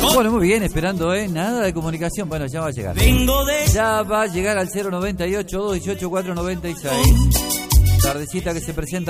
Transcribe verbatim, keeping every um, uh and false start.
Bueno, muy bien, esperando, ¿eh? Nada de comunicación. Bueno, ya va a llegar. Ya va a llegar al cero noventa y ocho, dos dieciocho, cuatrocientos noventa y seis. Tardecita que se presenta.